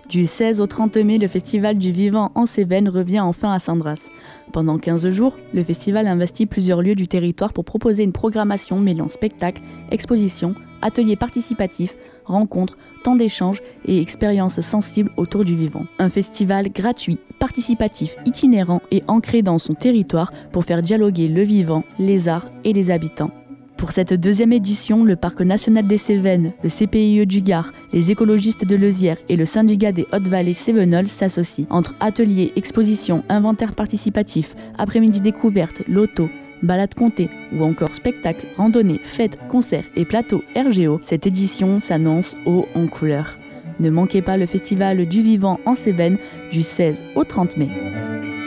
Du 16 au 30 mai, le Festival du Vivant en Cévennes revient enfin à Saint-Dras. Pendant 15 jours, le festival investit plusieurs lieux du territoire pour proposer une programmation mêlant spectacles, expositions, ateliers participatifs, rencontres, temps d'échange et expériences sensibles autour du vivant. Un festival gratuit, participatif, itinérant et ancré dans son territoire pour faire dialoguer le vivant, les arts et les habitants. Pour cette deuxième édition, le Parc national des Cévennes, le CPIE du Gard, les écologistes de Leuzière et le syndicat des Hautes-Vallées Cévenols s'associent. Entre ateliers, expositions, inventaires participatifs, après-midi découvertes, lotos, balades comptées ou encore spectacles, randonnées, fêtes, concerts et plateaux RGO, cette édition s'annonce haut en couleurs. Ne manquez pas le Festival du Vivant en Cévennes du 16 au 30 mai.